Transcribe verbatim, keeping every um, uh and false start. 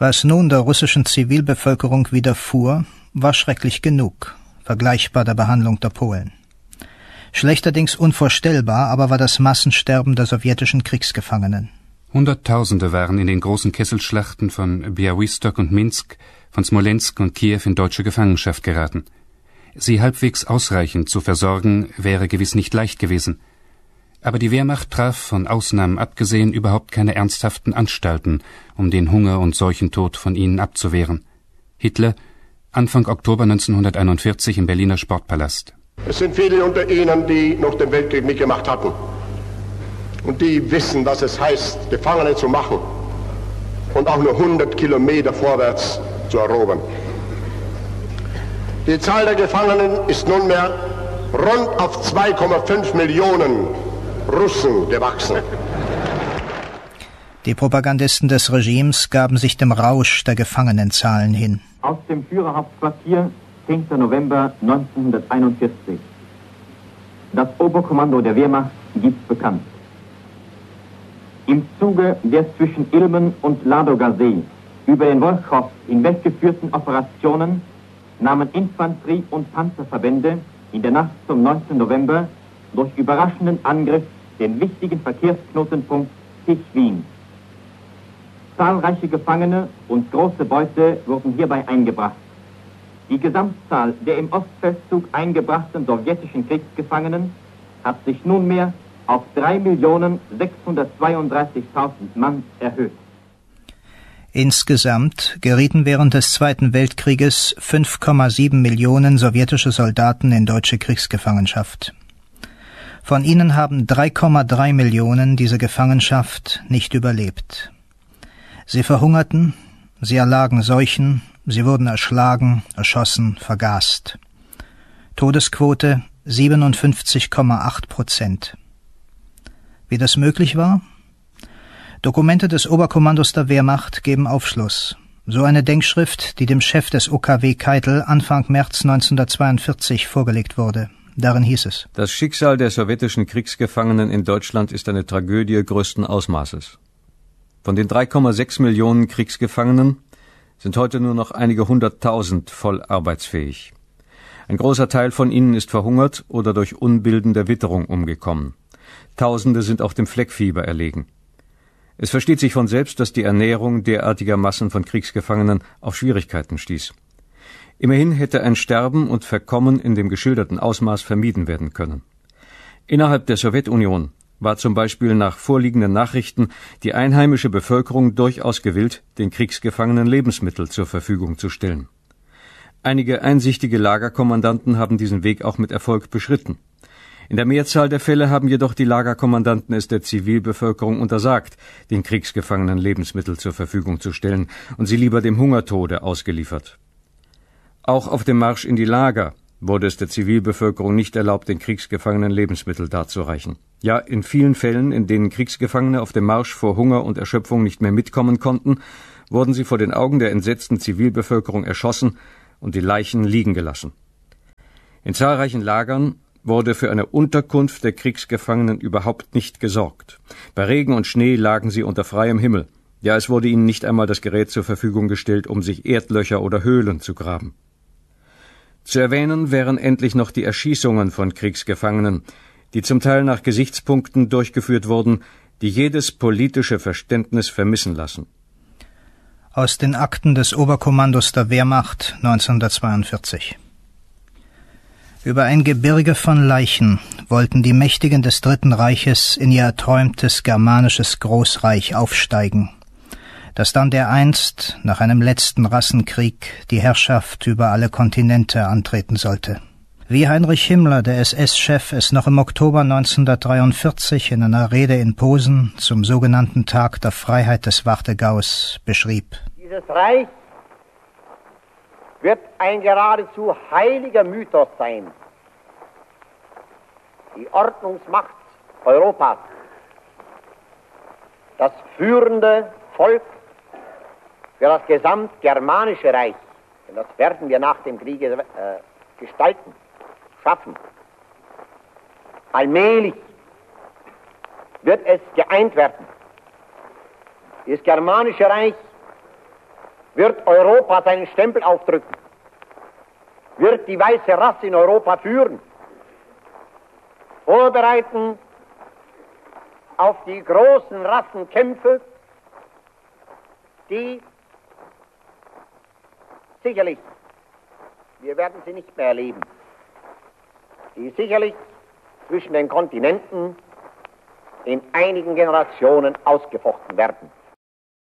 Was nun der russischen Zivilbevölkerung widerfuhr, war schrecklich genug, vergleichbar der Behandlung der Polen. Schlechterdings unvorstellbar aber war das Massensterben der sowjetischen Kriegsgefangenen. Hunderttausende waren in den großen Kesselschlachten von Białystok und Minsk, von Smolensk und Kiew in deutsche Gefangenschaft geraten. Sie halbwegs ausreichend zu versorgen, wäre gewiss nicht leicht gewesen. Aber die Wehrmacht traf, von Ausnahmen abgesehen, überhaupt keine ernsthaften Anstalten, um den Hunger und Seuchentod von ihnen abzuwehren. Hitler, Anfang Oktober neunzehnhunderteinundvierzig im Berliner Sportpalast. Es sind viele unter Ihnen, die noch den Weltkrieg mitgemacht hatten. Und die wissen, was es heißt, Gefangene zu machen und auch nur hundert Kilometer vorwärts zu erobern. Die Zahl der Gefangenen ist nunmehr rund auf zwei Komma fünf Millionen Russen gewachsen. Die Propagandisten des Regimes gaben sich dem Rausch der Gefangenenzahlen hin. Aus dem Führerhauptquartier, zehnter November neunzehnhunderteinundvierzig. Das Oberkommando der Wehrmacht gibt bekannt. Im Zuge der zwischen Ilmen und Ladoga See über den Wolchow hinweggeführten Operationen nahmen Infanterie- und Panzerverbände in der Nacht zum neunten November durch überraschenden Angriff den wichtigen Verkehrsknotenpunkt Tisch-Wien. Zahlreiche Gefangene und große Beute wurden hierbei eingebracht. Die Gesamtzahl der im Ostfeldzug eingebrachten sowjetischen Kriegsgefangenen hat sich nunmehr auf drei Millionen sechshundertzweiunddreißigtausend Mann erhöht. Insgesamt gerieten während des Zweiten Weltkrieges fünf Komma sieben Millionen sowjetische Soldaten in deutsche Kriegsgefangenschaft. Von ihnen haben drei Komma drei Millionen diese Gefangenschaft nicht überlebt. Sie verhungerten, sie erlagen Seuchen, sie wurden erschlagen, erschossen, vergast. Todesquote siebenundfünfzig Komma acht Prozent. Wie das möglich war? Dokumente des Oberkommandos der Wehrmacht geben Aufschluss. So eine Denkschrift, die dem Chef des O K W Keitel Anfang März neunzehnhundertzweiundvierzig vorgelegt wurde. Darin hieß es: Das Schicksal der sowjetischen Kriegsgefangenen in Deutschland ist eine Tragödie größten Ausmaßes. Von den drei Komma sechs Millionen Kriegsgefangenen sind heute nur noch einige hunderttausend voll arbeitsfähig. Ein großer Teil von ihnen ist verhungert oder durch Unbilden der Witterung umgekommen. Tausende sind auch dem Fleckfieber erlegen. Es versteht sich von selbst, dass die Ernährung derartiger Massen von Kriegsgefangenen auf Schwierigkeiten stieß. Immerhin hätte ein Sterben und Verkommen in dem geschilderten Ausmaß vermieden werden können. Innerhalb der Sowjetunion war zum Beispiel nach vorliegenden Nachrichten die einheimische Bevölkerung durchaus gewillt, den Kriegsgefangenen Lebensmittel zur Verfügung zu stellen. Einige einsichtige Lagerkommandanten haben diesen Weg auch mit Erfolg beschritten. In der Mehrzahl der Fälle haben jedoch die Lagerkommandanten es der Zivilbevölkerung untersagt, den Kriegsgefangenen Lebensmittel zur Verfügung zu stellen und sie lieber dem Hungertode ausgeliefert. Auch auf dem Marsch in die Lager wurde es der Zivilbevölkerung nicht erlaubt, den Kriegsgefangenen Lebensmittel darzureichen. Ja, in vielen Fällen, in denen Kriegsgefangene auf dem Marsch vor Hunger und Erschöpfung nicht mehr mitkommen konnten, wurden sie vor den Augen der entsetzten Zivilbevölkerung erschossen und die Leichen liegen gelassen. In zahlreichen Lagern wurde für eine Unterkunft der Kriegsgefangenen überhaupt nicht gesorgt. Bei Regen und Schnee lagen sie unter freiem Himmel. Ja, es wurde ihnen nicht einmal das Gerät zur Verfügung gestellt, um sich Erdlöcher oder Höhlen zu graben. Zu erwähnen wären endlich noch die Erschießungen von Kriegsgefangenen, die zum Teil nach Gesichtspunkten durchgeführt wurden, die jedes politische Verständnis vermissen lassen. Aus den Akten des Oberkommandos der Wehrmacht neunzehnhundertzweiundvierzig. Über ein Gebirge von Leichen wollten die Mächtigen des Dritten Reiches in ihr erträumtes germanisches Großreich aufsteigen, das dann dereinst, nach einem letzten Rassenkrieg, die Herrschaft über alle Kontinente antreten sollte. Wie Heinrich Himmler, der S S-Chef, es noch im Oktober neunzehnhundertdreiundvierzig in einer Rede in Posen zum sogenannten Tag der Freiheit des Warthegaus beschrieb. Dieses Reich wird ein geradezu heiliger Mythos sein. Die Ordnungsmacht Europas, das führende Volk für das gesamtgermanische Reich, denn das werden wir nach dem Kriege äh, gestalten, schaffen. Allmählich wird es geeint werden. Das germanische Reich wird Europa seinen Stempel aufdrücken, wird die weiße Rasse in Europa führen, vorbereiten auf die großen Rassenkämpfe, die sicherlich, wir werden sie nicht mehr erleben, die sicherlich zwischen den Kontinenten in einigen Generationen ausgefochten werden.